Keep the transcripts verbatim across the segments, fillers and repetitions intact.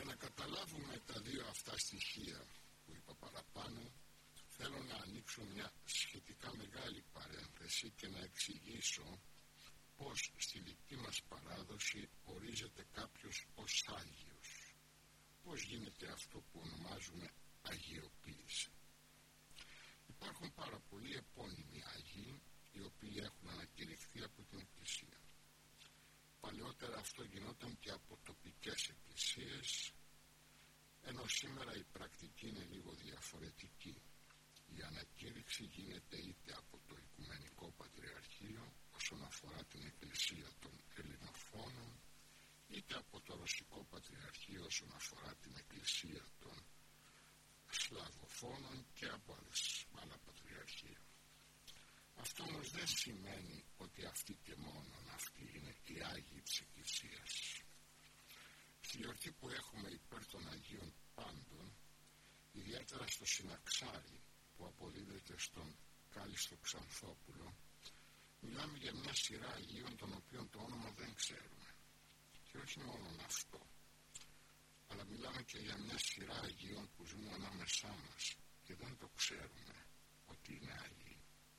Για να καταλάβουμε τα δύο αυτά στοιχεία που είπα παραπάνω, θέλω να ανοίξω μια σχετικά μεγάλη παρένθεση και να εξηγήσω πώς στη δική μας παράδοση ορίζεται κάποιος ως Άγιος. Πώς γίνεται αυτό που ονομάζουμε αγιοποίηση. Υπάρχουν πάρα πολλοί επώνυμοι Άγιοι, οι οποίοι έχουν ανακηρυχθεί από την Εκκλησία. Παλαιότερα αυτό γινόταν και από τοπικές εκκλησίες, ενώ σήμερα η πρακτική είναι λίγο διαφορετική. Η ανακήρυξη γίνεται είτε από το Οικουμενικό Πατριαρχείο όσον αφορά την Εκκλησία των Ελληνοφώνων, είτε από το Ρωσικό Πατριαρχείο όσον αφορά την Εκκλησία των Σλαβοφώνων και από άλλες, άλλα πατριαρχεία. Αυτό όμως δεν σημαίνει ότι αυτοί και μόνον αυτοί είναι οι Άγιοι της Εκκλησίας. Στη γιορτή που έχουμε υπέρ των Αγίων Πάντων, ιδιαίτερα στο Συναξάρι που αποδίδεται στον Κάλιστο Ξανθόπουλο, μιλάμε για μια σειρά Αγίων των οποίων το όνομα δεν ξέρουμε. Και όχι μόνο αυτό, αλλά μιλάμε και για μια σειρά Αγίων που ζουν ανάμεσά μας και δεν το ξέρουμε ότι είναι Άγιοι.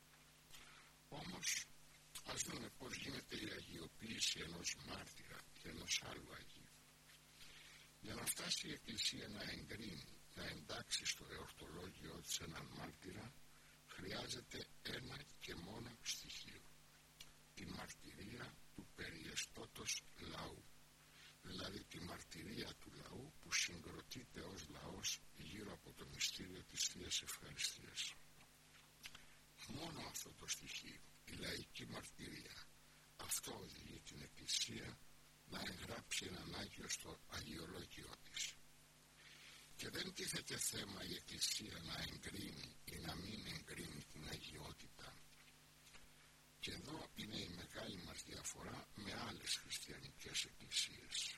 Όμως, ας δούμε πώς γίνεται η αγιοποίηση ενός μάρτυρα και ενός άλλου Αγίου. Για να φτάσει η Εκκλησία να εγκρίνει, να εντάξει στο εορτολόγιο της έναν μάρτυρα, χρειάζεται ένα και μόνο στοιχείο. Τη μαρτυρία του περιεστώτος λαού. Δηλαδή τη μαρτυρία του λαού που συγκροτείται ως λαός γύρω από το μυστήριο της Θείας Ευχαριστίας. Μόνο αυτό το στοιχείο, η λαϊκή μαρτυρία, αυτό οδηγεί την Εκκλησία να εγγράψει έναν Άγιο στο αγιολόγιο της. Και δεν τίθεται θέμα η Εκκλησία να εγκρίνει ή να μην εγκρίνει την αγιότητα. Και εδώ είναι η μεγάλη μας διαφορά με άλλες χριστιανικές εκκλησίες.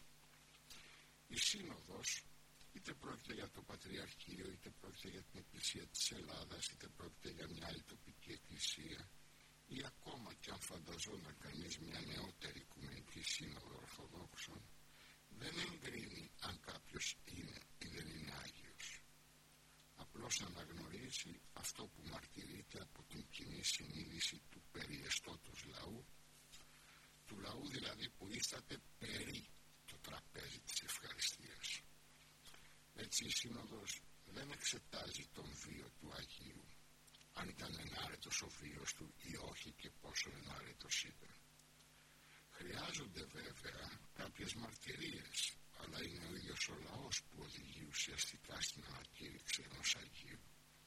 Η Σύνοδος, είτε πρόκειται για το Πατριαρχείο, είτε πρόκειται για την Εκκλησία της Ελλάδας, είτε πρόκειται για μια άλλη τοπική εκκλησία, ή ακόμα και αν φανταζόταν κανείς μια νεότερη Οικουμενική Σύνοδο Ορθοδόξων, δεν εγκρίνει αν κάποιος είναι ή δεν είναι Άγιος. Απλώς αναγνωρίζει αυτό που μαρτυρείται από την κοινή συνείδηση του περιεστώτος λαού, του λαού δηλαδή που ίσταται περί το τραπέζι της ευχαριστίας. Έτσι η Σύνοδος δεν εξετάζει τον βίο του Αγίου, αν ήταν ενάρετος ο βίος του ή όχι και πόσο ενάρετος ήταν. Χρειάζονται βέβαια κάποιες μαρτυρίες, αλλά είναι ο ίδιος ο λαός που οδηγεί ουσιαστικά στην ανακήρυξη ενός Αγίου.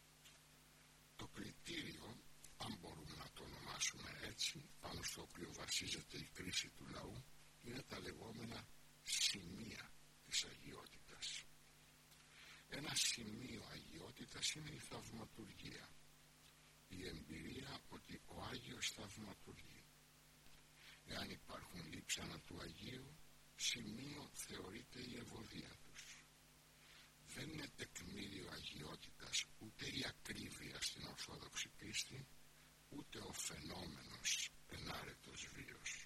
Το κριτήριο, αν μπορούμε να το ονομάσουμε έτσι, πάνω στο οποίο βασίζεται η κρίση του λαού, είναι τα λεγόμενα σημεία της αγιότητας. Ένα σημείο αγιότητας είναι η θαυματουργία, η εμπειρία ότι ο Άγιος θαυματουργεί. Εάν υπάρχουν λείψανα του Αγίου, σημείο θεωρείται η ευωδία τους. Δεν είναι τεκμήριο αγιότητας ούτε η ακρίβεια στην Ορθόδοξη πίστη, ούτε ο φαινόμενος ενάρετος βίος.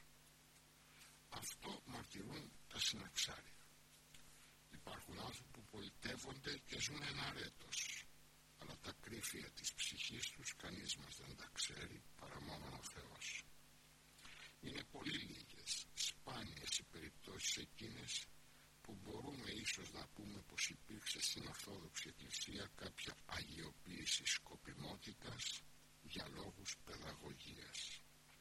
Αυτό μαρτυρούν τα συναξάρια. Υπάρχουν άνθρωποι που πολιτεύονται και ζουν ενάρετος, αλλά τα κρύφια της ψυχής τους κανείς μας δεν τα ξέρει παρά μόνο ο Θεός. Είναι πολύ λίγες, σπάνιες οι περιπτώσεις εκείνες που μπορούμε ίσως να πούμε πως υπήρξε στην Ορθόδοξη Εκκλησία κάποια αγιοποίηση σκοπιμότητας για λόγους παιδαγωγίας.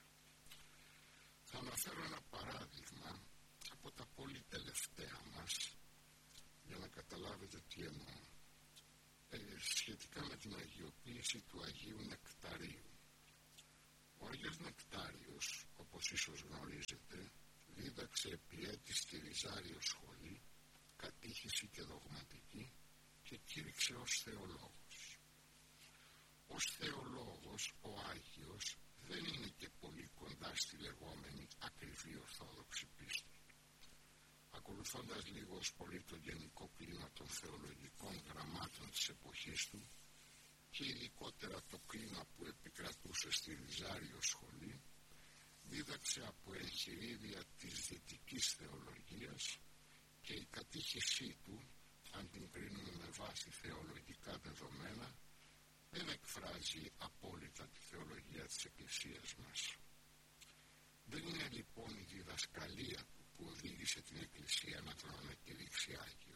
Θα αναφέρω ένα παράδειγμα από τα πολύ τελευταία μας για να καταλάβετε τι εννοώ. Ε, σχετικά με την αγιοποίηση του Αγίου Νεκταρίου. Ο Άγιος Νεκτάριος, όπως ίσως γνωρίζετε, δίδαξε επί έτη στη Ριζάριο σχολή, κατήχηση και δογματική και κήρυξε ως θεολόγος. Ως θεολόγος ο Άγιος δεν είναι και πολύ κοντά στη λεγόμενη ακριβή Ορθόδοξη πίστη. Ακολουθώντας λίγο ως πολύ το γενικό κλίμα των θεολογικών γραμμάτων της εποχής του και ειδικότερα το κλίμα που επικρατούσε στη Ριζάριο σχολή, δίδαξε από εγχειρίδια της δυτικής θεολογίας και η κατήχηση άσκησή του, αν την κρίνουμε με βάση θεολογικά δεδομένα, δεν εκφράζει απόλυτα τη θεολογία της Εκκλησίας μας. Δεν είναι λοιπόν η διδασκαλία του που οδήγησε την Εκκλησία να τον ανακηρύξει Άγιο.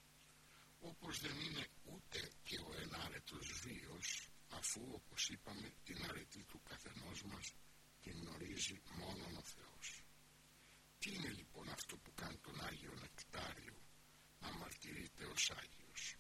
Όπως δεν είναι ούτε και ο ενάρετος βίος, αφού, όπως είπαμε, την αρετή του καθενός μας την γνωρίζει μόνον ο Θεός. Τι είναι λοιπόν αυτό που κάνει τον Άγιο Νεκτάριο να μαρτυρείται ως Άγιος?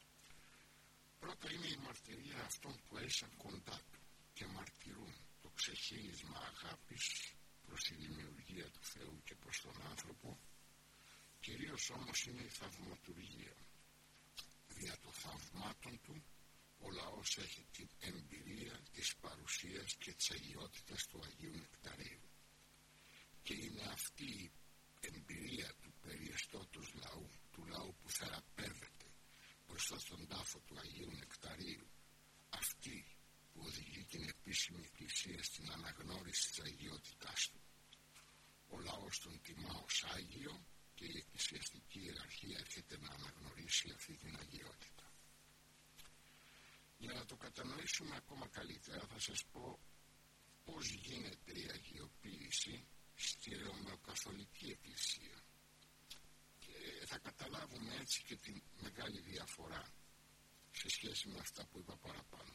Πρώτα είναι η μαρτυρία αυτών που έζησαν κοντά του και μαρτυρούν το ξεχύλισμα αγάπης προς τη δημιουργία του Θεού και προς τον άνθρωπο. Κυρίως όμως είναι η θαυματουργία. Δια των θαυμάτων του ο λαός έχει την εμπειρία της παρουσίας και της αγιότητας του Αγίου Νεκταρίου. Και είναι αυτή η εμπειρία του περιεστώτος λαού, του λαού που θεραπεύεται μπροστά στον τάφο του Αγίου Νεκταρίου, αυτή που οδηγεί την επίσημη Εκκλησία στην αναγνώριση της αγιότητάς του. Ο λαός τον τιμά ως Άγιο και η εκκλησιαστική ιεραρχία έρχεται να αναγνωρίσει αυτή την αγιότητα. Για να το κατανοήσουμε ακόμα καλύτερα θα σας πω πώς γίνεται η αγιοποίηση στη Ρωμαιοκαθολική Εκκλησία και θα καταλάβουμε έτσι και τη μεγάλη διαφορά σε σχέση με αυτά που είπα παραπάνω.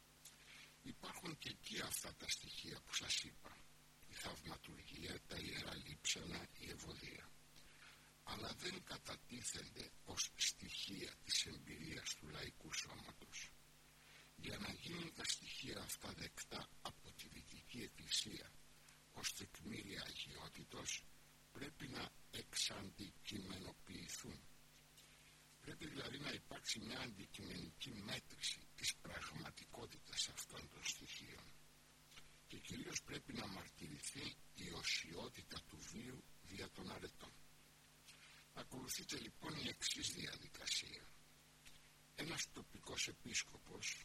Υπάρχουν και εκεί αυτά τα στοιχεία που σας είπα, η θαυματουργία, τα ιερά λείψανα, η ευωδία, αλλά δεν κατατίθενται ως στοιχεία της εμπειρίας του λαϊκού σώματος. Για να γίνουν τα στοιχεία αυτά δεκτά από τη Δυτική Εκκλησία ως τεκμήρια αγιότητος, πρέπει να εξαντικειμενοποιηθούν. Πρέπει δηλαδή να υπάρξει μια αντικειμενική μέτρηση της πραγματικότητας αυτών των στοιχείων και κυρίως πρέπει να μαρτυρηθεί η οσιότητα του βίου δια των αρετών. Ακολουθείται λοιπόν η εξής διαδικασία. Ένας τοπικός επίσκοπος,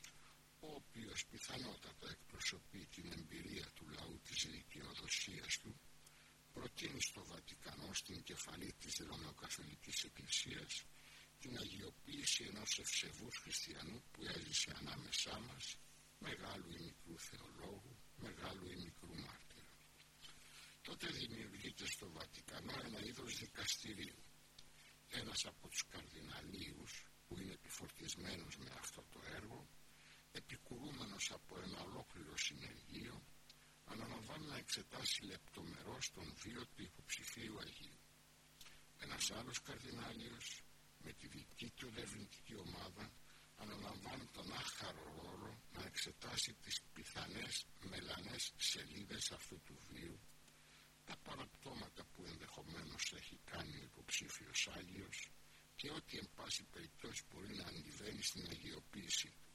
ο οποίος πιθανότατα εκπροσωπεί την εμπειρία του λαού της δικαιοδοσίας του, προτείνει στο Βατικανό, στην κεφαλή της Ρωμαιοκαθολικής Εκκλησίας, την αγιοποίηση ενός ευσεβούς χριστιανού που έζησε ανάμεσά μας, μεγάλου ή μικρού θεολόγου, μεγάλου ή μικρού μάρτυρα. Τότε δημιουργείται στο Βατικανό ένα είδος δικαστηρίου. Ένας από τους καρδιναλίους που είναι επιφορτισμένος με αυτό το έργο, επικουρούμενος από ένα ολόκληρο συνεργείο, αναλαμβάνει να εξετάσει λεπτομερώς τον βίο του υποψηφίου Αγίου. Ένας άλλος καρδινάλιος με τη δική του ερευνητική ομάδα αναλαμβάνει τον άχαρο ρόλο να εξετάσει τις πιθανές μελανές σελίδες αυτού του βίου, τα παραπτώματα που ενδεχομένως έχει κάνει ο υποψήφιος Άγιος και ό,τι εν πάση περιπτώσει μπορεί να αντιβαίνει στην αγιοποίησή του.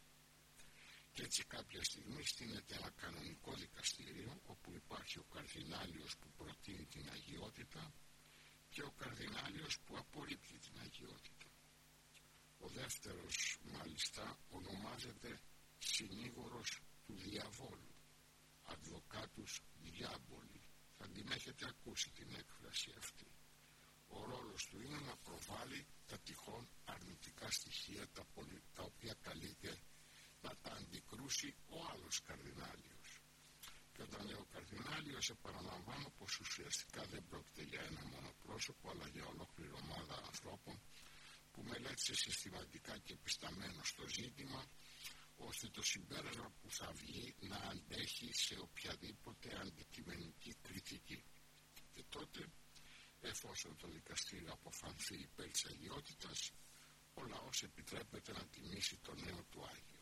Και έτσι κάποια στιγμή στείνεται ένα κανονικό δικαστήριο όπου υπάρχει ο καρδινάλιος που προτείνει την αγιότητα και ο καρδινάλιος που απορρίπτει την αγιότητα. Ο δεύτερος μάλιστα ονομάζεται συνήγορος του διαβόλου, advocatus diaboli. Θα την έχετε ακούσει την έκφραση αυτή. Ο ρόλος του είναι να προβάλλει τα τυχόν αρνητικά στοιχεία τα, πολυ... τα οποία καλείται να τα αντικρούσει ο άλλος καρδινάλιος. Και όταν λέω καρδινάλιος, επαναλαμβάνω πως ουσιαστικά δεν πρόκειται για ένα μόνο πρόσωπο, αλλά για ολόκληρη ομάδα ανθρώπων που μελέτησε συστηματικά και επισταμένο στο ζήτημα, ώστε το συμπέρασμα που θα βγει να αντέχει σε οποιαδήποτε αντικειμενική κριτική. Και τότε, εφόσον το δικαστήριο αποφανθεί υπέρ της αγιότητας, ο λαός επιτρέπεται να τιμήσει το νέο του Άγιο.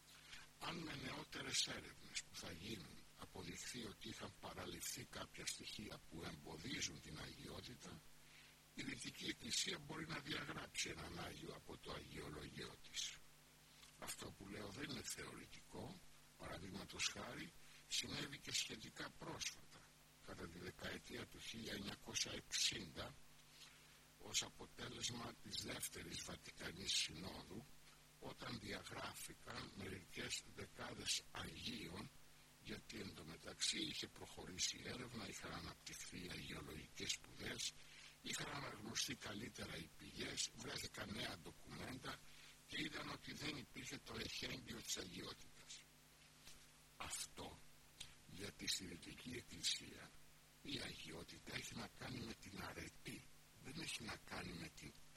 Αν με νεότερες έρευνες που θα γίνουν αποδειχθεί ότι είχαν παραληφθεί κάποια στοιχεία που εμποδίζουν την αγιότητα, η Δυτική Εκκλησία μπορεί να διαγράψει έναν Άγιο από το αγιολογιό της. Αυτό που λέω δεν είναι θεωρητικό, παραδείγματος χάρη συνέβη και σχετικά πρόσφατα, κατά τη δεκαετία του χίλια εννιακόσια εξήντα, ως αποτέλεσμα της δεύτερης Βατικανής Συνόδου, όταν διαγράφηκαν μερικές δεκάδες Αγίων, γιατί εντωμεταξύ είχε προχωρήσει η έρευνα, είχαν αναπτυχθεί οι αγιολογικές σπουδές, Είχαν αναγνωστεί καλύτερα οι πηγές, βρέθηκαν νέα ντοκουμέντα και είδαν ότι δεν υπήρχε το εχέγγυο της αγιότητας. Αυτό γιατί στη Δυτική Εκκλησία η αγιότητα έχει να κάνει με την αρετή, δεν έχει να κάνει με την